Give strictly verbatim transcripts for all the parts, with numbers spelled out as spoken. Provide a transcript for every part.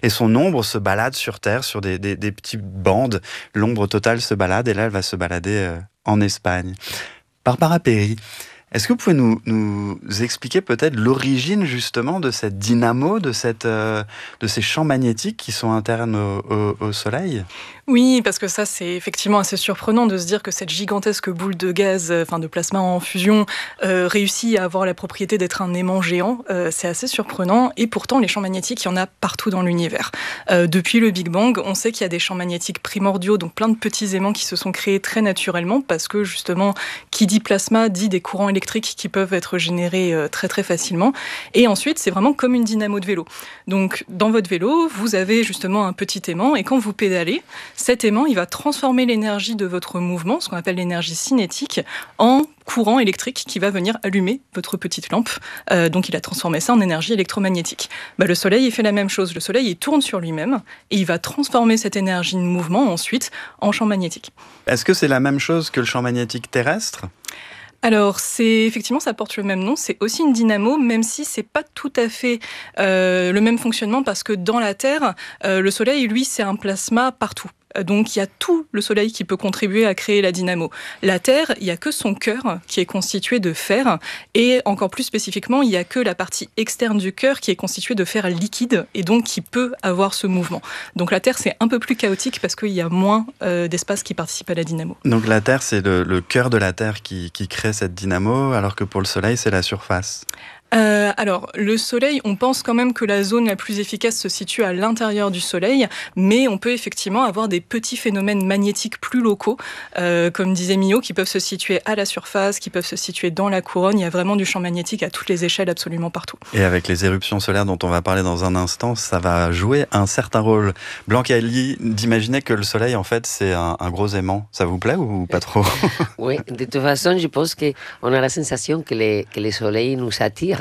et son ombre se balade sur Terre, sur des, des, des petites bandes. L'ombre totale se balade, et là, elle va se balader euh, en Espagne. Barbara Perry, est-ce que vous pouvez nous, nous expliquer peut-être l'origine justement de cette dynamo, de, cette, euh, de ces champs magnétiques qui sont internes au, au, au Soleil ? Oui, parce que ça, c'est effectivement assez surprenant de se dire que cette gigantesque boule de gaz, euh, enfin de plasma en fusion, euh, réussit à avoir la propriété d'être un aimant géant. Euh, c'est assez surprenant. Et pourtant, les champs magnétiques, il y en a partout dans l'univers. Euh, depuis le Big Bang, on sait qu'il y a des champs magnétiques primordiaux, donc plein de petits aimants qui se sont créés très naturellement, parce que justement, qui dit plasma dit des courants électriques qui peuvent être générés euh, très très facilement. Et ensuite, c'est vraiment comme une dynamo de vélo. Donc, dans votre vélo, vous avez justement un petit aimant, et quand vous pédalez, cet aimant, il va transformer l'énergie de votre mouvement, ce qu'on appelle l'énergie cinétique, en courant électrique qui va venir allumer votre petite lampe. Euh, donc, il a transformé ça en énergie électromagnétique. Bah, le Soleil, il fait la même chose. Le Soleil, il tourne sur lui-même et il va transformer cette énergie de mouvement ensuite en champ magnétique. Est-ce que c'est la même chose que le champ magnétique terrestre ? Alors, c'est effectivement, ça porte le même nom. C'est aussi une dynamo, même si c'est pas tout à fait euh, le même fonctionnement, parce que dans la Terre, euh, le Soleil, lui, c'est un plasma partout. Donc, il y a tout le Soleil qui peut contribuer à créer la dynamo. La Terre, il n'y a que son cœur qui est constitué de fer. Et encore plus spécifiquement, il n'y a que la partie externe du cœur qui est constituée de fer liquide et donc qui peut avoir ce mouvement. Donc, la Terre, c'est un peu plus chaotique parce qu'il y a moins euh, d'espace qui participe à la dynamo. Donc, la Terre, c'est le, le cœur de la Terre qui, qui crée cette dynamo, alors que pour le Soleil, c'est la surface. Euh, alors, le Soleil, on pense quand même que la zone la plus efficace se situe à l'intérieur du Soleil, mais on peut effectivement avoir des petits phénomènes magnétiques plus locaux, euh, comme disait Millot, qui peuvent se situer à la surface, qui peuvent se situer dans la couronne. Il y a vraiment du champ magnétique à toutes les échelles, absolument partout. Et avec les éruptions solaires dont on va parler dans un instant, ça va jouer un certain rôle. Blanca Elli, d'imaginer que le Soleil, en fait, c'est un, un gros aimant. Ça vous plaît ou pas trop ? Oui, de toute façon, je pense qu'on a la sensation que le, que le Soleil nous attire.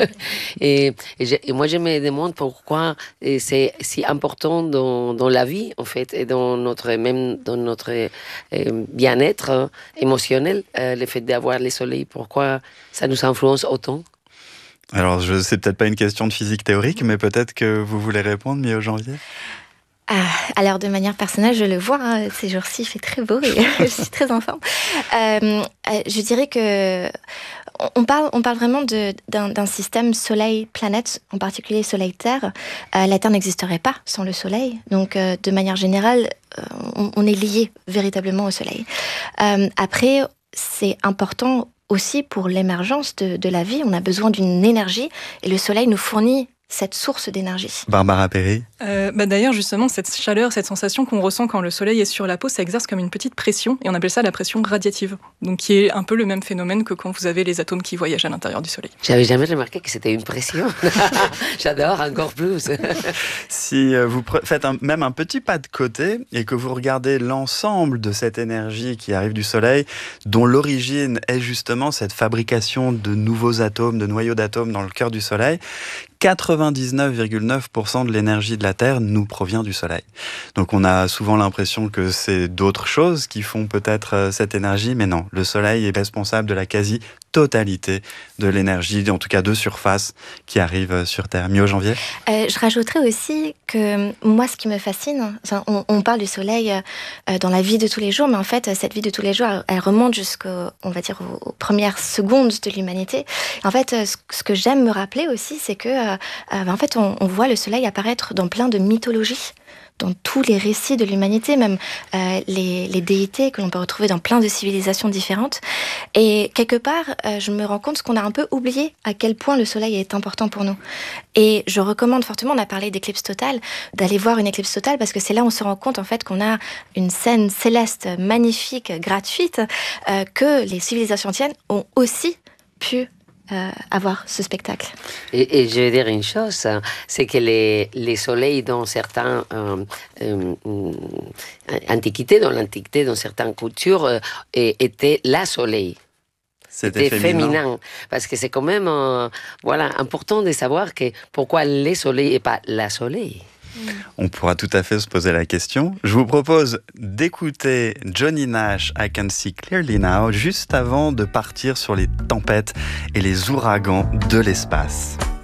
et, et, je, et moi, je me demande pourquoi c'est si important dans, dans la vie, en fait, et dans notre, même dans notre euh, bien-être émotionnel, euh, le fait d'avoir le soleil, pourquoi ça nous influence autant. Alors, je, c'est peut-être pas une question de physique théorique, mais peut-être que vous voulez répondre, Millot Janvier ? Ah, alors, de manière personnelle, je le vois, hein, ces jours-ci, il fait très beau et je suis très en forme. Euh, je dirais que on parle, on parle vraiment de, d'un, d'un système Soleil-planète, en particulier Soleil-Terre. Euh, la Terre n'existerait pas sans le Soleil. Donc, euh, de manière générale, euh, on, on est lié véritablement au Soleil. Euh, après, c'est important aussi pour l'émergence de, de la vie. On a besoin d'une énergie et le Soleil nous fournit cette source d'énergie. Barbara Perry. Euh, bah d'ailleurs, justement, cette chaleur, cette sensation qu'on ressent quand le soleil est sur la peau, ça exerce comme une petite pression, et on appelle ça la pression radiative. Donc, qui est un peu le même phénomène que quand vous avez les atomes qui voyagent à l'intérieur du soleil. J'avais jamais remarqué que c'était une pression. J'adore encore plus. Si vous faites un, même un petit pas de côté et que vous regardez l'ensemble de cette énergie qui arrive du soleil, dont l'origine est justement cette fabrication de nouveaux atomes, de noyaux d'atomes dans le cœur du soleil, quatre-vingt-dix-neuf virgule neuf pour cent de l'énergie de la Terre nous provient du Soleil. Donc on a souvent l'impression que c'est d'autres choses qui font peut-être cette énergie, mais non, le Soleil est responsable de la quasi-totalité de l'énergie, en tout cas de surface, qui arrive sur Terre. Millot Janvier ? euh, Je rajouterais aussi que moi, ce qui me fascine, enfin, on, on parle du Soleil euh, dans la vie de tous les jours, mais en fait, cette vie de tous les jours, elle, elle remonte jusqu'aux, on va dire, aux, aux premières secondes de l'humanité. En fait, ce, ce que j'aime me rappeler aussi, c'est que Euh, euh, en fait, on, on voit le soleil apparaître dans plein de mythologies, dans tous les récits de l'humanité, même euh, les, les déités que l'on peut retrouver dans plein de civilisations différentes. Et quelque part, euh, je me rends compte qu'on a un peu oublié à quel point le soleil est important pour nous. Et je recommande fortement, on a parlé d'éclipse totale, d'aller voir une éclipse totale, parce que c'est là où on se rend compte en fait qu'on a une scène céleste magnifique, gratuite, euh, que les civilisations anciennes ont aussi pu Euh, avoir ce spectacle. Et, et je vais dire une chose, c'est que les, les soleils dans certaines euh, euh, antiquités, dans l'antiquité, dans certaines cultures, euh, étaient la soleil. C'était, C'était féminin. féminin. Parce que c'est quand même euh, voilà, important de savoir que pourquoi les soleils et pas la soleil. On pourra tout à fait se poser la question. Je vous propose d'écouter Johnny Nash, I Can See Clearly Now, juste avant de partir sur les tempêtes et les ouragans de l'espace.